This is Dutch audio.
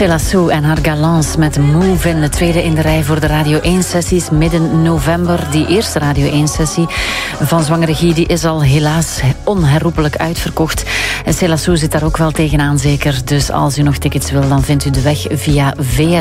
Céla Sou en haar galants met Move in de tweede in de rij voor de Radio 1-sessies midden november. Die eerste Radio 1-sessie van Zwangere Guy die is al helaas onherroepelijk uitverkocht. En Céla Sou zit daar ook wel tegenaan zeker. Dus als u nog tickets wil, dan vindt u de weg via VR.